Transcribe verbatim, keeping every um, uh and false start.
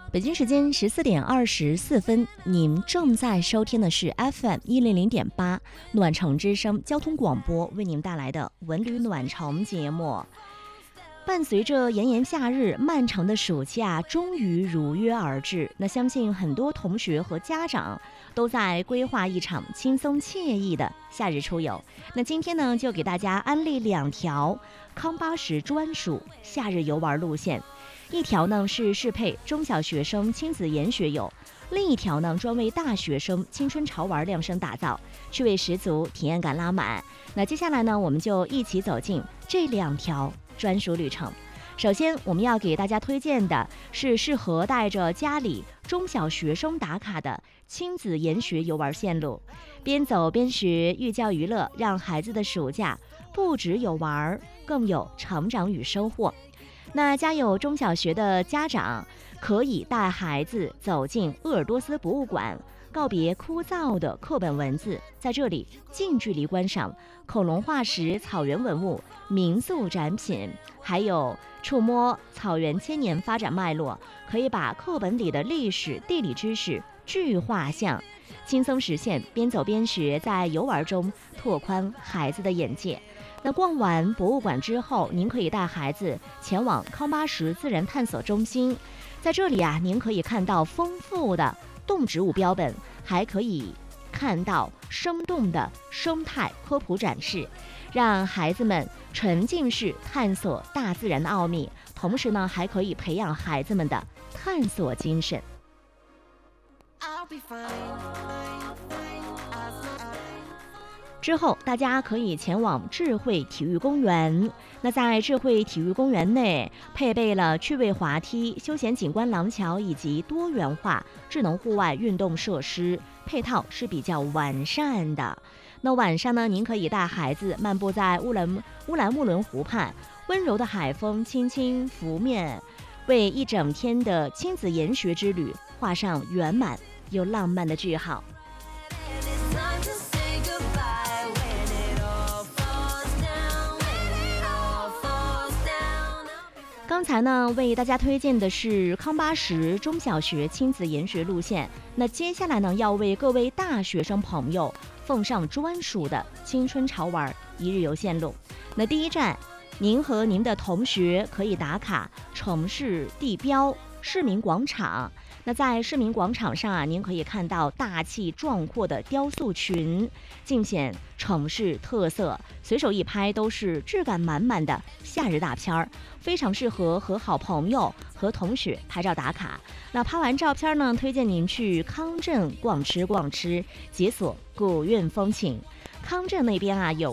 北京时间十四点二十四分，您正在收听的是 F M 一零零点八暖城之声交通广播为您带来的文旅暖城节目。伴随着炎炎夏日，漫长的暑假终于如约而至。那相信很多同学和家长都在规划一场轻松惬意的夏日出游。那今天呢，就给大家安利两条康巴什专属夏日游玩路线。一条呢是适配中小学生亲子研学游，另一条呢专为大学生青春潮玩量身打造，趣味十足，体验感拉满。那接下来呢，我们就一起走进这两条专属旅程。首先我们要给大家推荐的是适合带着家里中小学生打卡的亲子研学游玩线路，边走边学，寓教于乐，让孩子的暑假不只有玩，更有成长与收获。那家有中小学的家长可以带孩子走进鄂尔多斯博物馆，告别枯燥的课本文字，在这里近距离观赏恐龙化石、草原文物、民宿展品，还有触摸草原千年发展脉络，可以把课本里的历史、地理知识具画像，轻松实现边走边学，在游玩中拓宽孩子的眼界。那逛完博物馆之后，您可以带孩子前往康巴什自然探索中心，在这里啊，您可以看到丰富的动植物标本，还可以看到生动的生态科普展示，让孩子们沉浸式探索大自然的奥秘，同时呢，还可以培养孩子们的探索精神。之后大家可以前往智慧体育公园。那在智慧体育公园内配备了趣味滑梯、休闲景观廊桥以及多元化智能户外运动设施，配套是比较完善的。那晚上呢，您可以带孩子漫步在乌兰乌兰木伦湖畔，温柔的海风轻轻拂面，为一整天的亲子研学之旅画上圆满又浪漫的句号。刚才呢，为大家推荐的是康巴什中小学亲子研学路线。那接下来呢，要为各位大学生朋友奉上专属的青春潮玩一日游线路。那第一站，您和您的同学可以打卡城市地标市民广场。那在市民广场上啊，您可以看到大气壮阔的雕塑群，尽显城市特色，随手一拍都是质感满满的夏日大片儿，非常适合和好朋友和同学拍照打卡。那拍完照片呢，推荐您去康镇逛吃逛吃，解锁古韵风情。康镇那边啊，有